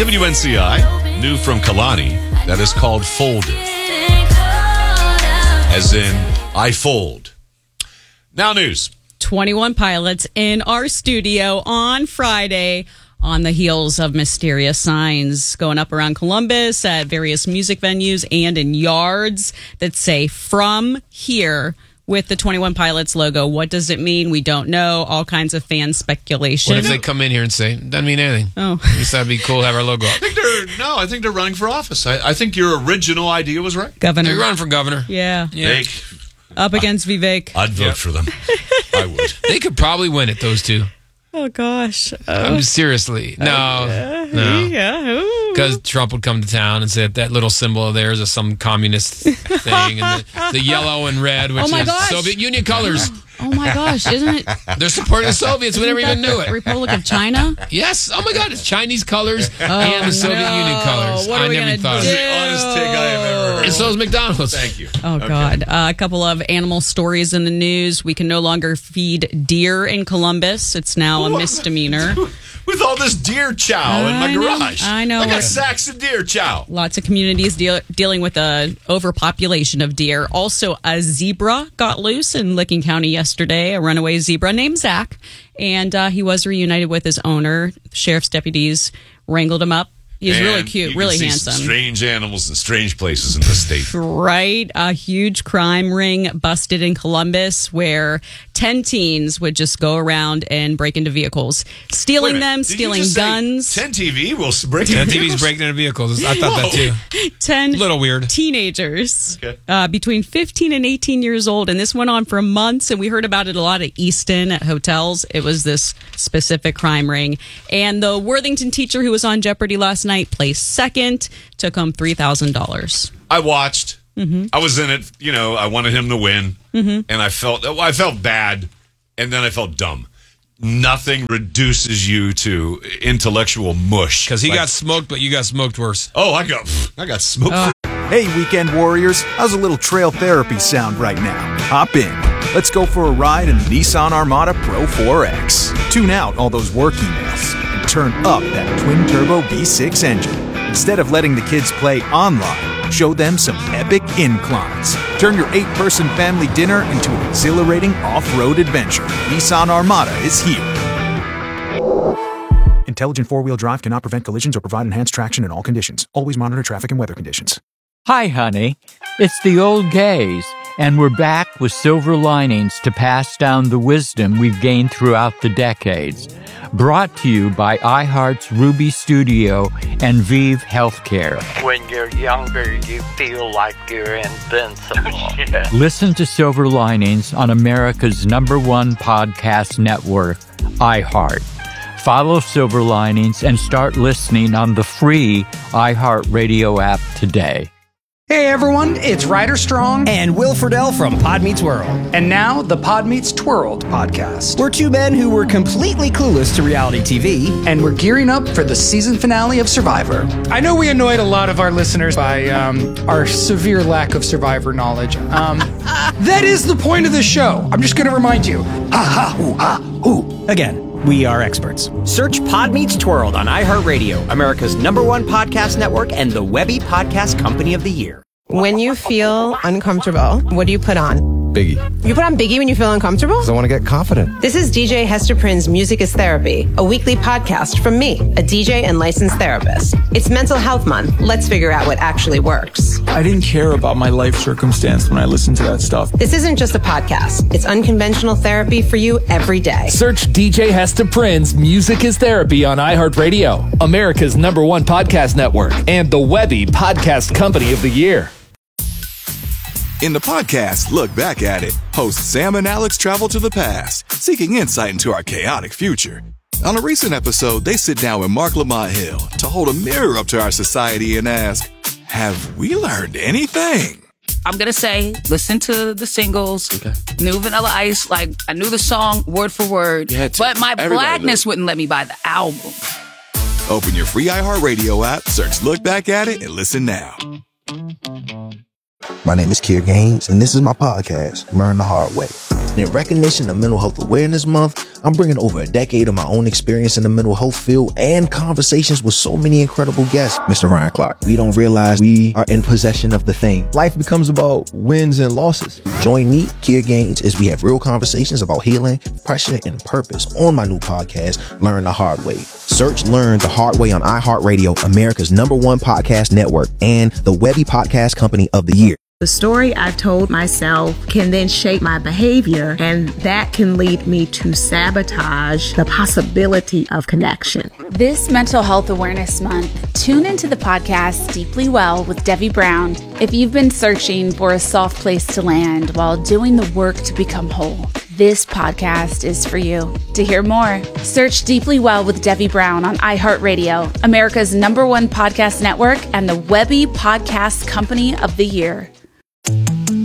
WNCI, new from Kalani, that is called Folded. As in, I fold. Now news. 21 Pilots in our studio on Friday on the heels of mysterious signs going up around Columbus at various music venues and in yards that say "From Here" with the 21 Pilots logo. What does it mean? We don't know. All kinds of fan speculation. What if they come in here and say, doesn't mean anything? Oh. At least that'd be cool to have our logo up. I think they're running for office. I think your original idea was right. Governor. They're running for governor. Yeah. Vivek. Up against Vivek. I'd vote for them. I would. They could probably win it, those two. Oh, gosh. Seriously. No. Yeah. Because Trump would come to town and say that little symbol of theirs is some communist thing. And the yellow and red, which is Soviet Union colors. Oh, my gosh. Isn't it? They're supporting the Soviets. We never even knew it. Republic of China? Yes. Oh, my God. It's Chinese colors and the Soviet Union colors. What are we never thought of That's it. the honest take I have ever heard. And so is McDonald's. Thank you. Oh, God. A couple of animal stories in the news. We can no longer feed deer in Columbus. It's now a misdemeanor. With all this deer chow in my garage. I know. I got sacks of deer chow. Lots of communities dealing with a overpopulation of deer. Also, a zebra got loose in Licking County yesterday, a runaway zebra named Zach. And he was reunited with his owner. Sheriff's deputies wrangled him up. He's really cute, really handsome. Strange animals in strange places in the state. Right. A huge crime ring busted in Columbus where 10 teens would just go around and break into vehicles, stealing them, stealing guns. 10 TV will break 10 into TVs vehicles? breaking into vehicles. I thought that too. 10 little weird. Teenagers between 15 and 18 years old. And this went on for months. And we heard about it a lot at Easton at hotels. It was this specific crime ring. And the Worthington teacher who was on Jeopardy last night placed second, took home $3,000. I watched. Mm-hmm. I was in it. I wanted him to win. Mm-hmm. And I felt bad. And then I felt dumb. Nothing reduces you to intellectual mush. Because he got smoked, but you got smoked worse. Oh, I got smoked. Hey, weekend warriors. How's a little trail therapy sound right now? Hop in. Let's go for a ride in the Nissan Armada Pro 4X. Tune out all those work emails and turn up that twin-turbo V6 engine. Instead of letting the kids play online, show them some epic inclines. Turn your 8-person family dinner into an exhilarating off-road adventure. Nissan Armada is here. Intelligent four-wheel drive cannot prevent collisions or provide enhanced traction in all conditions. Always monitor traffic and weather conditions. Hi, honey. It's the old gays, and we're back with silver linings to pass down the wisdom we've gained throughout the decades. Brought to you by iHeart's Ruby Studio and Vive Healthcare. When you're younger, you feel like you're invincible. Listen to Silver Linings on America's #1 podcast network, iHeart. Follow Silver Linings and start listening on the free iHeartRadio app today. Hey everyone, it's Ryder Strong and Will Friedle from Pod Meets World. And now the Pod Meets Twirled podcast. We're two men who were completely clueless to reality TV. And we're gearing up for the season finale of Survivor. I know we annoyed a lot of our listeners by our severe lack of Survivor knowledge. That is the point of the show. I'm just going to remind you. Ha ha hoo ha hoo. Again. We are experts. Search Pod Meets Twirled on iHeartRadio, America's #1 podcast network and the Webby Podcast Company of the Year. When you feel uncomfortable, what do you put on? Biggie. You put on Biggie when you feel uncomfortable? Because I want to get confident. This is DJ Hester Prynne's Music is Therapy, a weekly podcast from me, a DJ and licensed therapist. It's Mental Health Month. Let's figure out what actually works. I didn't care about my life circumstance when I listened to that stuff. This isn't just a podcast. It's unconventional therapy for you every day. Search DJ Hester Prynne's Music is Therapy on iHeartRadio, America's #1 podcast network, and the Webby Podcast Company of the Year. In the podcast, Look Back at It, hosts Sam and Alex travel to the past, seeking insight into our chaotic future. On a recent episode, they sit down with Mark Lamont Hill to hold a mirror up to our society and ask, have we learned anything? I'm going to say, listen to the singles, New Vanilla Ice, like I knew the song word for word, but my blackness wouldn't let me buy the album. Open your free iHeartRadio app, search Look Back at It, and listen now. My name is Kier Gaines, and this is my podcast, Learn the Hard Way. And in recognition of Mental Health Awareness Month, I'm bringing over a decade of my own experience in the mental health field and conversations with so many incredible guests. Mr. Ryan Clark, we don't realize we are in possession of the thing. Life becomes about wins and losses. Join me, Kier Gaines, as we have real conversations about healing, pressure, and purpose on my new podcast, Learn the Hard Way. Search Learn the Hard Way on iHeartRadio, America's #1 podcast network, and the Webby Podcast Company of the Year. The story I've told myself can then shape my behavior, and that can lead me to sabotage the possibility of connection. This Mental Health Awareness Month, tune into the podcast Deeply Well with Debbie Brown. If you've been searching for a soft place to land while doing the work to become whole, this podcast is for you. To hear more, search Deeply Well with Debbie Brown on iHeartRadio, America's #1 podcast network, and the Webby Podcast Company of the Year.